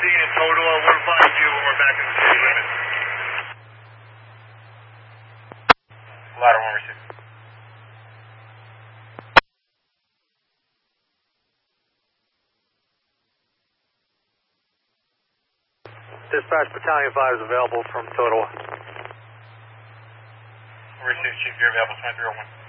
in total. We'll find you when we're back in the city limits. Ladder 1 received. Dispatch Battalion 5 is available from Total. Received, Chief. You're available, 2301.